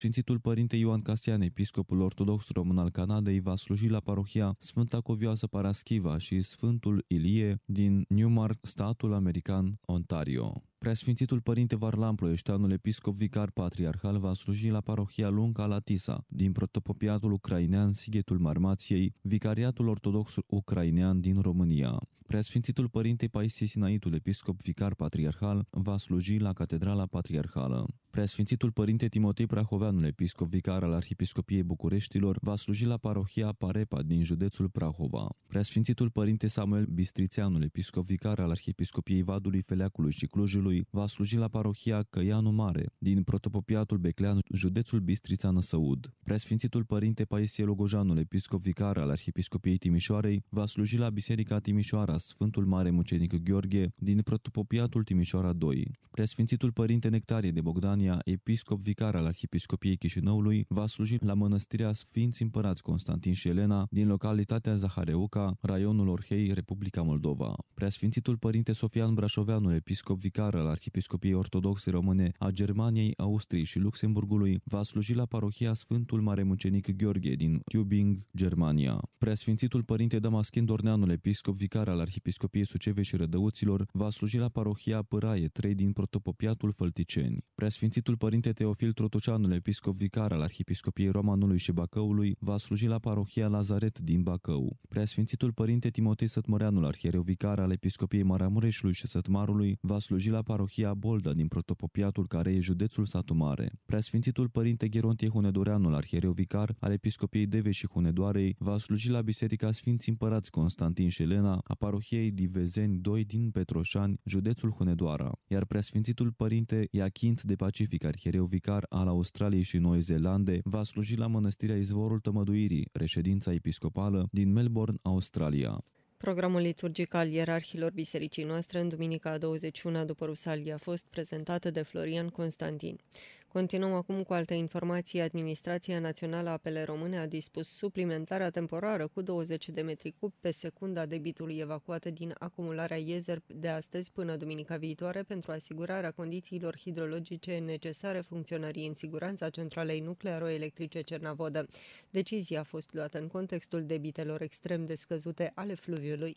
Sfințitul Părinte Ioan Castian, episcopul ortodox român al Canadei, va sluji la parohia Sfânta Covioasă Paraschiva și Sfântul Ilie din Newmark, statul american Ontario. Preasfințitul Părinte Varlam Ploieșteanul, episcop vicar patriarhal, va sluji la parohia Lunca Latisa din protopopiatul ucrainean Sighetul Marmației, vicariatul ortodox ucrainean din România. Preasfințitul Părinte Paisie Sinaitul, episcop vicar patriarhal, va sluji la Catedrala Patriarhală. Preasfințitul Părinte Timotei Prahoveanul, episcop vicar al Arhiepiscopiei Bucureștilor, va sluji la parohia Parepa din județul Prahova. Preasfințitul Părinte Samuel Bistrițeanul, episcop vicar al Arhiepiscopiei Vadului, Feleacului și Clujului, va sluji la parohia Căianu Mare din protopopiatul Beclean, județul Bistrița-Năsăud. Preasfințitul Părinte Paisie Logojanul, episcop vicar al Arhiepiscopiei Timișoarei, va sluji la Biserica Timișoara Sfântul Mare Mucenic Gheorghe din protopopiatul Timișoara 2. Preasfințitul Părinte Nectarie de Bogdan, episcop vicar al Arhiepiscopiei Chișinăului, va sluji la mănăstirea Sfinți Împărați Constantin și Elena din localitatea Zahareuca, raionul Orhei, Republica Moldova. Preasfințitul Părinte Sofian Brașoveanul, episcop vicar al Arhiepiscopiei Ortodoxe Române a Germaniei, Austriei și Luxemburgului, va sluji la parohia Sfântul Mare Mucenic Gheorghe din Tübingen, Germania. Preasfințitul Părinte Damaschin Dorneanul, episcop vicar al Arhiepiscopiei Sucevei și Rădăuților, va sluji la parohia Pâraie 3 din protopopiatul Fălticeni. Preasfințitul Părinte Teofil Trotuceanul, episcop vicar al Arhiepiscopiei Romanului și Bacăului, va sluji la parohia Lazaret din Bacău. Preasfințitul Părinte Timotei Sătmăreanul, arhiereu vicar al Episcopiei Maramureșului și Sătmarului, va sluji la parohia Bolda din protopopiatul Carei, județul Satu Mare. Preasfințitul Părinte Gerontie Hunedoreanul, arhiereu vicar al Episcopiei Devei și Hunedoarei, va sluji la Biserica Sfinți Împărați Constantin și Elena a parohiei Divezeni 2 din Petroșani, județul Hunedoara. Iar preasfințitul Părinte Iachint de Pacific, arhiereu vicar al Australiei și Noi Zeelande, va sluji la mănăstirea Izvorul Tămăduirii, reședința episcopală din Melbourne, Australia. Programul liturgic al ierarhilor bisericii noastre în duminica 21 după Rusalii a fost prezentată de Florian Constantin. Continuăm acum cu alte informații. Administrația Națională a Apele Române a dispus suplimentarea temporară cu 20 de metri cub pe secundă a debitului evacuat din acumularea Iezer de astăzi până duminica viitoare pentru asigurarea condițiilor hidrologice necesare funcționării în siguranța centralei nuclearo-electrice Cernavodă. Decizia a fost luată în contextul debitelor extrem de scăzute ale fluviului.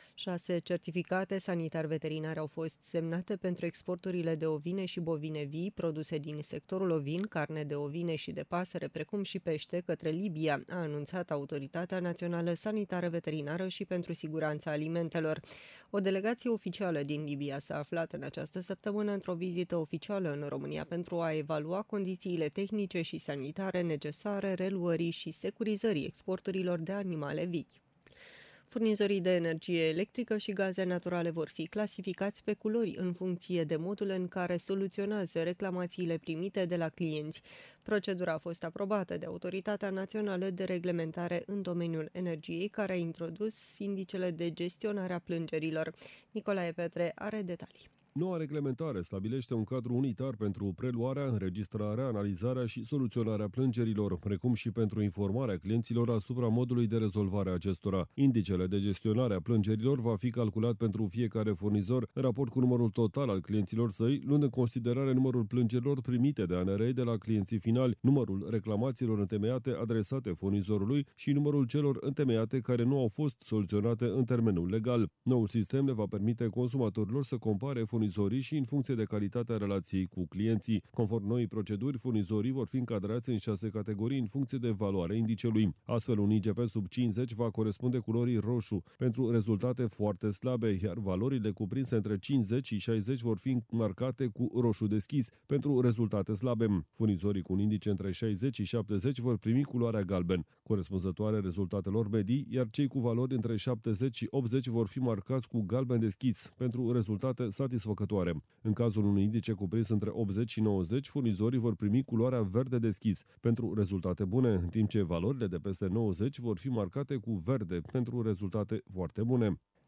6 certificate sanitar-veterinare au fost semnate pentru exporturile de ovine și bovine vii produse din sectorul ovin, carne de ovine și de pasăre, precum și pește, către Libia, a anunțat Autoritatea Națională Sanitară-Veterinară și pentru Siguranța Alimentelor. O delegație oficială din Libia s-a aflat în această săptămână într-o vizită oficială în România pentru a evalua condițiile tehnice și sanitare necesare reluării și securizării exporturilor de animale vii. Furnizorii de energie electrică și gaze naturale vor fi clasificați pe culori în funcție de modul în care soluționează reclamațiile primite de la clienți. Procedura a fost aprobată de Autoritatea Națională de Reglementare în domeniul energiei, care a introdus indicele de gestionare a plângerilor. Nicolae Petre are detalii. Noua reglementare stabilește un cadru unitar pentru preluarea, înregistrarea, analizarea și soluționarea plângerilor, precum și pentru informarea clienților asupra modului de rezolvare a acestora. Indicele de gestionare a plângerilor va fi calculat pentru fiecare furnizor în raport cu numărul total al clienților săi, luând în considerare numărul plângerilor primite de ANRE de la clienții finali, numărul reclamațiilor întemeiate adresate furnizorului și numărul celor întemeiate care nu au fost soluționate în termenul legal. Noul sistem le va permite consumatorilor să compare furnizorii și în funcție de calitatea relației cu clienții. Conform noii proceduri, furnizorii vor fi încadrați în 6 categorii în funcție de valoarea indicelui. Astfel, un IGP sub 50 va corespunde culorii roșu pentru rezultate foarte slabe, iar valorile cuprinse între 50 și 60 vor fi marcate cu roșu deschis pentru rezultate slabe. Furnizorii cu un indice între 60 și 70 vor primi culoarea galben, corespunzătoare rezultatelor medii, iar cei cu valori între 70 și 80 vor fi marcați cu galben deschis pentru rezultate satisfăcătoare. În cazul unui indice cuprins între 80 și 90, furnizorii vor primi culoarea verde deschis pentru rezultate bune, în timp ce valorile de peste 90 vor fi marcate cu verde pentru rezultate foarte bune.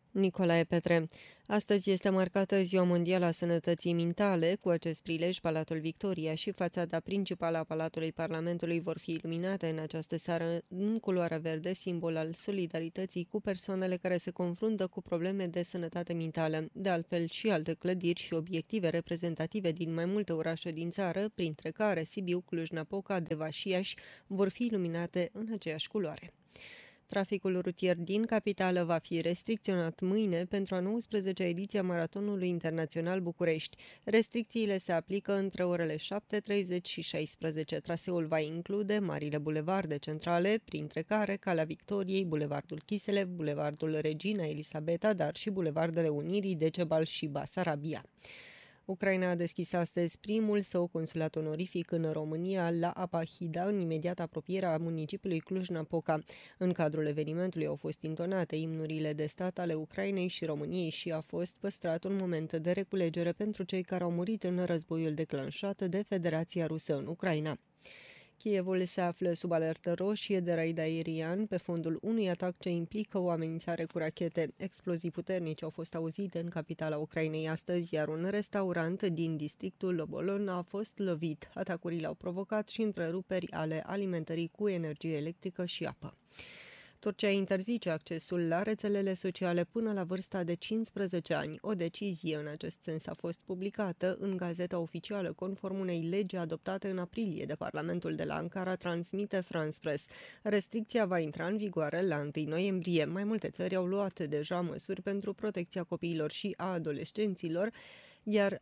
Nicolae Petre. Astăzi este marcată Ziua Mondială a Sănătății Mintale. Cu acest prilej, Palatul Victoria și fațada principală a Palatului Parlamentului vor fi iluminate în această seară în culoarea verde, simbol al solidarității cu persoanele care se confruntă cu probleme de sănătate mentală. De altfel, și alte clădiri și obiective reprezentative din mai multe orașe din țară, printre care Sibiu, Cluj-Napoca, Deva și Iași, vor fi iluminate în aceeași culoare. Traficul rutier din capitală va fi restricționat mâine pentru a 19-a ediție a Maratonului Internațional București. Restricțiile se aplică între orele 7:30 și 16. Traseul va include marile bulevarde centrale, printre care Calea Victoriei, Bulevardul Chisele, Bulevardul Regina Elisabeta, dar și bulevardele Unirii, Decebal și Basarabia. Ucraina a deschis astăzi primul său consulat onorific în România, la Apahida, în imediată apropiere a municipiului Cluj-Napoca. În cadrul evenimentului au fost intonate imnurile de stat ale Ucrainei și României și a fost păstrat un moment de reculegere pentru cei care au murit în războiul declanșat de Federația Rusă în Ucraina. Kievul se află sub alertă roșie de raid aerian pe fondul unui atac ce implică o amenințare cu rachete. Explozii puternice au fost auzite în capitala Ucrainei astăzi, iar un restaurant din districtul Obolon a fost lovit. Atacurile au provocat și întreruperi ale alimentării cu energie electrică și apă. Turcia interzice accesul la rețelele sociale până la vârsta de 15 ani. O decizie în acest sens a fost publicată în Gazeta Oficială conform unei legi adoptate în aprilie de Parlamentul de la Ankara, transmite France Press. Restricția va intra în vigoare la 1 noiembrie. Mai multe țări au luat deja măsuri pentru protecția copiilor și a adolescenților, iar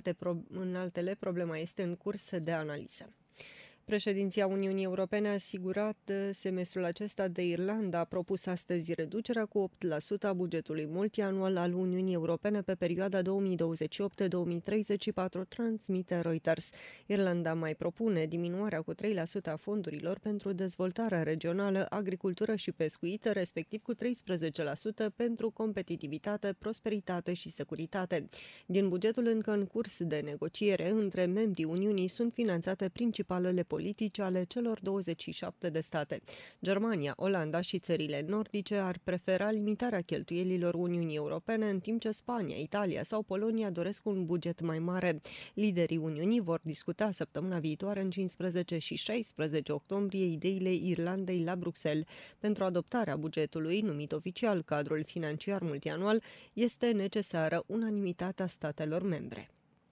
în altele problema este în curs de analiză. Președinția Uniunii Europene a asigurat semestrul acesta de Irlanda a propus astăzi reducerea cu 8% a bugetului multianual al Uniunii Europene pe perioada 2028-2034, transmite Reuters. Irlanda mai propune diminuarea cu 3% a fondurilor pentru dezvoltarea regională, agricultură și pescuit, respectiv cu 13% pentru competitivitate, prosperitate și securitate. Din bugetul încă în curs de negociere între membrii Uniunii sunt finanțate principalele politici ale celor 27 de state. Germania, Olanda și țările nordice ar prefera limitarea cheltuielilor Uniunii Europene, în timp ce Spania, Italia sau Polonia doresc un buget mai mare. Liderii Uniunii vor discuta săptămâna viitoare, în 15 și 16 octombrie, ideile Irlandei la Bruxelles. Pentru adoptarea bugetului, numit oficial cadrul financiar multianual, este necesară unanimitatea statelor membre.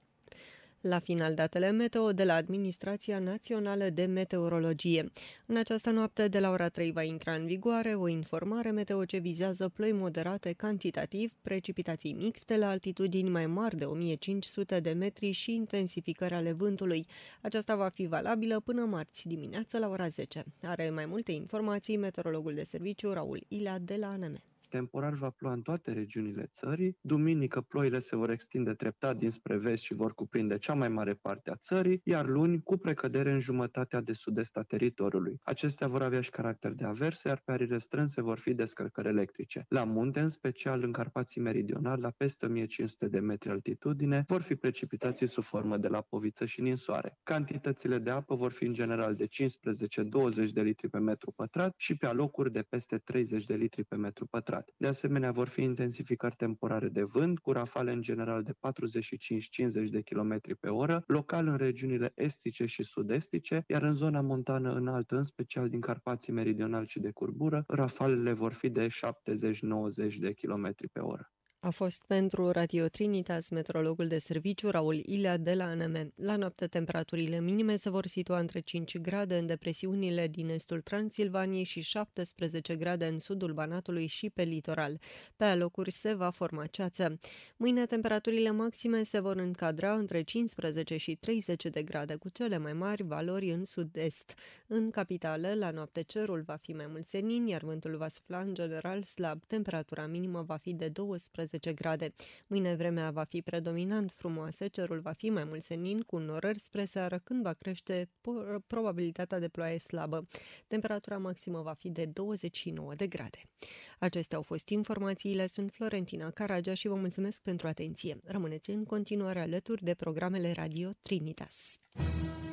La final, datele meteo de la Administrația Națională de Meteorologie. În această noapte, de la ora 3, va intra în vigoare o informare meteo ce vizează ploi moderate cantitativ, precipitații mixte la altitudini mai mari de 1500 de metri și intensificări ale vântului. Aceasta va fi valabilă până marți dimineață la ora 10. Are mai multe informații meteorologul de serviciu Raul Ilea de la ANM. Temporar va ploua în toate regiunile țării. Duminică ploile se vor extinde treptat dinspre vest și vor cuprinde cea mai mare parte a țării, iar luni cu precădere în jumătatea de sud-est a teritoriului. Acestea vor avea și caracter de averse, iar pe arii strânse vor fi descărcări electrice. La munte, în special în Carpații Meridional, la peste 1500 de metri altitudine, vor fi precipitații sub formă de lapoviță și ninsoare. Cantitățile de apă vor fi în general de 15-20 de litri pe metru pătrat și pe alocuri de peste 30 de litri pe metru pătrat. De asemenea, vor fi intensificări temporare de vânt, cu rafale în general de 45-50 de km pe oră, local în regiunile estice și sud-estice, iar în zona montană înaltă, în special din Carpații Meridional și de curbură, rafalele vor fi de 70-90 de km pe oră. A fost pentru Radio Trinitas meteorologul de serviciu Raul Ilea de la ANM. La noapte, temperaturile minime se vor situa între 5 grade în depresiunile din estul Transilvaniei și 17 grade în sudul Banatului și pe litoral. Pe alocuri se va forma ceață. Mâine, temperaturile maxime se vor încadra între 15 și 30 de grade, cu cele mai mari valori în sud-est. În capitală, la noapte, cerul va fi mai mult senin, iar vântul va sufla în general slab. Temperatura minimă va fi de 12 grade. Mâine vremea va fi predominant frumoasă, cerul va fi mai mult senin, cu norări spre seară, când va crește probabilitatea de ploaie slabă. Temperatura maximă va fi de 29 de grade. Acestea au fost informațiile, sunt Florentina Caragea și vă mulțumesc pentru atenție. Rămâneți în continuare alături de programele Radio Trinitas.